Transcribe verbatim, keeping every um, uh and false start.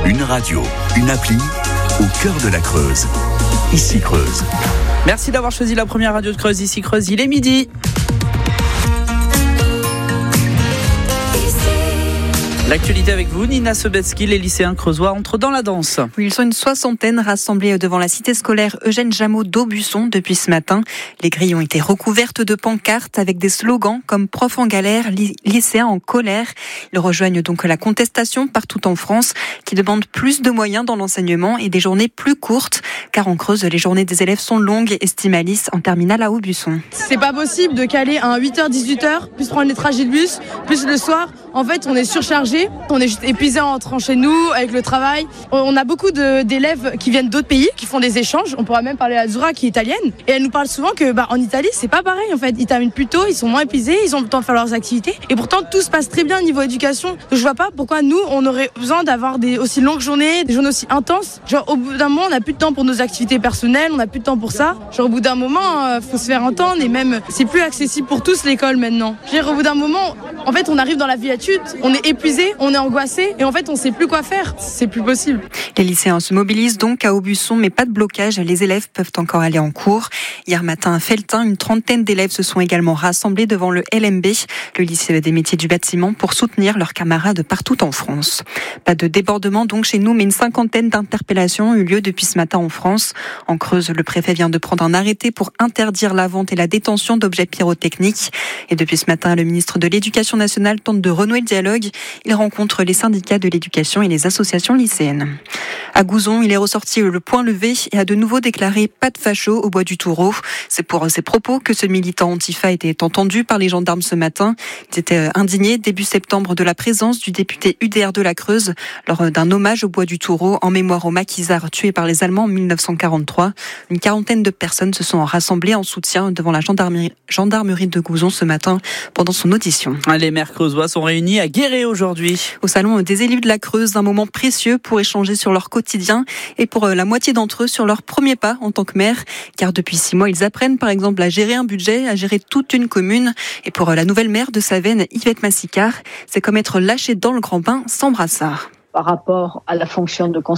Une radio, une appli, au cœur de la Creuse. Ici Creuse. Merci d'avoir choisi la première radio de Creuse, ici Creuse, il est midi. L'actualité avec vous, Nina Sobetsky, les lycéens creusois entrent dans la danse. Oui, ils sont une soixantaine rassemblés devant la cité scolaire Eugène Jameau d'Aubusson depuis ce matin. Les grilles ont été recouvertes de pancartes avec des slogans comme « Prof en galère, lycéens en colère ». Ils rejoignent donc la contestation partout en France qui demande plus de moyens dans l'enseignement et des journées plus courtes. Car en Creuse, les journées des élèves sont longues, estime Alice, en terminale à Aubusson. C'est pas possible de caler un huit heures dix-huit heures, plus prendre les trajets de bus, plus le soir. En fait, on est surchargé. On est juste épuisé en rentrant chez nous, avec le travail. On a beaucoup de, d'élèves qui viennent d'autres pays, qui font des échanges. On pourra même parler à Zura, qui est italienne. Et elle nous parle souvent que, bah, en Italie, c'est pas pareil, en fait. Ils terminent plus tôt, ils sont moins épuisés, ils ont le temps de faire leurs activités. Et pourtant, tout se passe très bien au niveau éducation. Donc, je vois pas pourquoi nous, on aurait besoin d'avoir des aussi longues journées, des journées aussi intenses. Genre, au bout d'un moment, on n'a plus de temps pour nos activités personnelles, on n'a plus de temps pour ça. Genre, au bout d'un moment, euh, faut se faire entendre et même, c'est plus accessible pour tous l'école maintenant. Je veux dire, au bout d'un moment, en fait, on arrive dans la vie adulte, on est épuisé, on est angoissé et en fait, on sait plus quoi faire. C'est plus possible. Les lycéens se mobilisent donc à Aubusson, mais pas de blocage. Les élèves peuvent encore aller en cours. Hier matin à Felletin, une trentaine d'élèves se sont également rassemblés devant le L M B, le lycée des métiers du bâtiment, pour soutenir leurs camarades partout en France. Pas de débordement donc chez nous, mais une cinquantaine d'interpellations ont eu lieu depuis ce matin en France. En Creuse, le préfet vient de prendre un arrêté pour interdire la vente et la détention d'objets pyrotechniques. Et depuis ce matin, le ministre de l'Éducation nationale tente de renouer le dialogue. Il rencontre les syndicats de l'éducation et les associations lycéennes. À Gouzon, il est ressorti le poing levé et a de nouveau déclaré « pas de facho » au bois du Toureau. C'est pour ces propos que ce militant antifa était entendu par les gendarmes ce matin. Il était indigné début septembre de la présence du député U D R de la Creuse lors d'un hommage au bois du Toureau en mémoire aux maquisards tués par les Allemands en mille neuf cent quarante-trois. Une quarantaine de personnes se sont rassemblées en soutien devant la gendarmerie, gendarmerie de Gouzon ce matin pendant son audition. Les maires creusois sont réunis à Guéret aujourd'hui. Au salon des élus de la Creuse, un moment précieux pour échanger sur leur quotidien et pour la moitié d'entre eux sur leur premier pas en tant que maire. Car depuis six mois, ils apprennent par exemple à gérer un budget, à gérer toute une commune. Et pour la nouvelle maire de Savenne, Yvette Massicard, c'est comme être lâché dans le grand bain sans brassard. Par rapport à la fonction de conseiller